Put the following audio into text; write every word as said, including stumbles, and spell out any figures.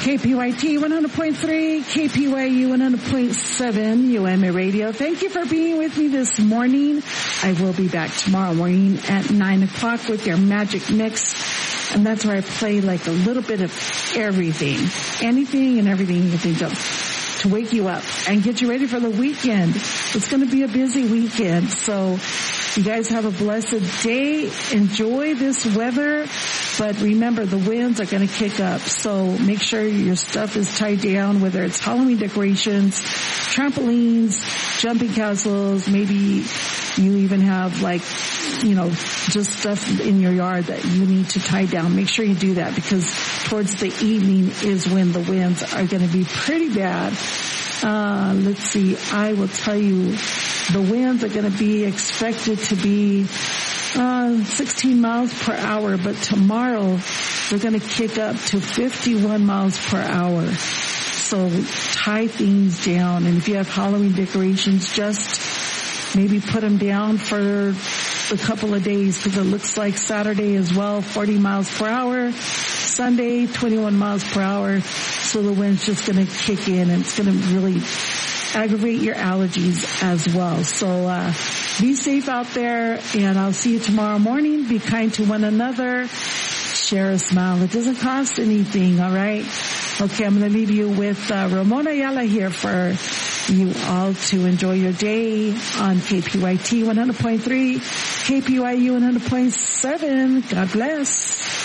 K P Y T one hundred point three, K P Y U one hundred point seven, U M A Radio. Thank you for being with me this morning. I will be back tomorrow morning at nine o'clock with your Magic Mix. And that's where I play like a little bit of everything. Anything and everything you can think of to wake you up and get you ready for the weekend. It's going to be a busy weekend. So you guys have a blessed day. Enjoy this weather. But remember, the winds are going to kick up. So make sure your stuff is tied down, whether it's Halloween decorations, trampolines, jumping castles. Maybe you even have like, you know, just stuff in your yard that you need to tie down. Make sure you do that because towards the evening is when the winds are going to be pretty bad. Uh, let's see. I will tell you the winds are going to be expected to be Uh, sixteen miles per hour, but tomorrow they're going to kick up to fifty-one miles per hour. So tie things down. And if you have Halloween decorations, just maybe put them down for a couple of days because it looks like Saturday as well, forty miles per hour. Sunday, twenty-one miles per hour. So the wind's just going to kick in and it's going to really aggravate your allergies as well. So, uh, be safe out there and I'll see you tomorrow morning. Be kind to one another. Share a smile. It doesn't cost anything. All right. Okay. I'm going to leave you with, uh, Ramona Ayala here for you all to enjoy your day on K P Y T one hundred point three, K P Y U one hundred point seven. God bless.